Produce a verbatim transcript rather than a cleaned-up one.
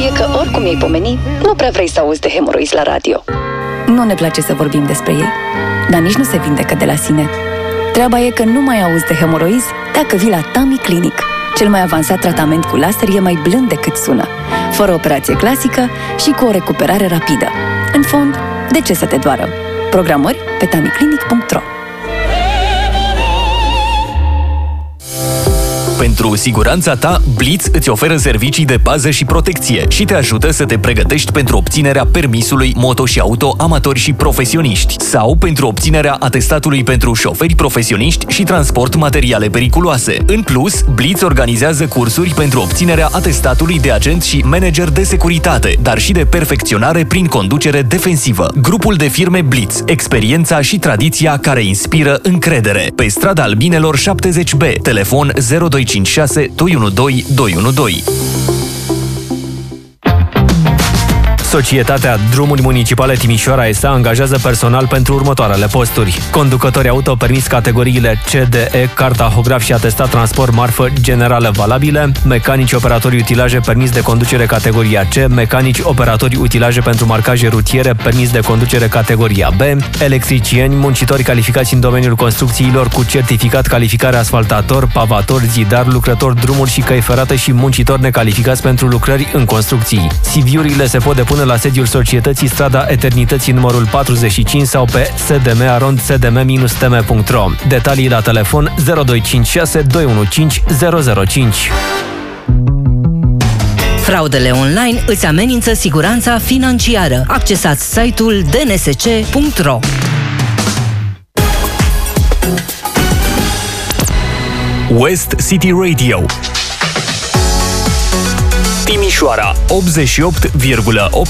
e că oricum ei pomeni, nu prea vrei să auzi de hemoroizi la radio. Nu ne place să vorbim despre ei, dar nici nu se vindecă de la sine. Treaba e că nu mai auzi de hemoroizi dacă vii la Tami Clinic. Cel mai avansat tratament cu laser e mai blând decât sună, fără operație clasică și cu o recuperare rapidă. În fond, de ce să te doară? Programări pe tamiclinic punct ro. Pentru siguranța ta, Blitz îți oferă servicii de pază și protecție și te ajută să te pregătești pentru obținerea permisului moto și auto amatori și profesioniști sau pentru obținerea atestatului pentru șoferi profesioniști și transport materiale periculoase. În plus, Blitz organizează cursuri pentru obținerea atestatului de agent și manager de securitate, dar și de perfecționare prin conducere defensivă. Grupul de firme Blitz, experiența și tradiția care inspiră încredere. Pe strada Albinelor șaptezeci B, telefon zero doi cinci șase doi unu doi doi unu doi. Societatea Drumuri Municipale Timișoara S A angajează personal pentru următoarele posturi: conducători auto permis categoriile C, D, E, card tahograf și atestat transport marfă generală valabile, mecanici operatori utilaje permis de conducere categoria C, mecanici operatori utilaje pentru marcaje rutiere permis de conducere categoria B, electricieni, muncitori calificați în domeniul construcțiilor cu certificat calificare asfaltator, pavator, zidar, lucrător drumuri și căi ferate și muncitori necalificați pentru lucrări în construcții. C V-urile se pot depune la sediul societății, strada Eternității numărul patruzeci și cinci sau pe s d m arond s d m dash t m punct r o. Detalii la telefon zero doi cinci șase doi unu cinci zero zero cinci. Fraudele online îți amenință siguranța financiară. Accesați site-ul d n s c punct r o. West City Radio Timișoara optzeci și opt virgulă opt